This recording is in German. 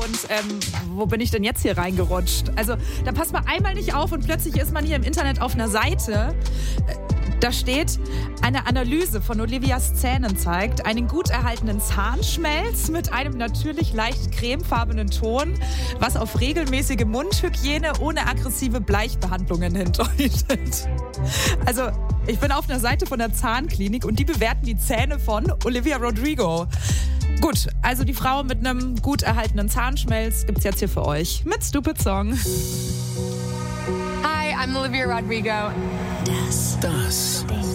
und wo bin ich denn jetzt hier reingerutscht? Also da passt man einmal nicht auf und plötzlich ist man hier im Internet auf einer Seite. Da steht, eine Analyse von Olivias Zähnen zeigt einen gut erhaltenen Zahnschmelz mit einem natürlich leicht cremefarbenen Ton, was auf regelmäßige Mundhygiene ohne aggressive Bleichbehandlungen hindeutet. Also, ich bin auf einer Seite von der Zahnklinik und die bewerten die Zähne von Olivia Rodrigo. Gut, also die Frau mit einem gut erhaltenen Zahnschmelz gibt's jetzt hier für euch mit Stupid Song. Hi, I'm Olivia Rodrigo. Das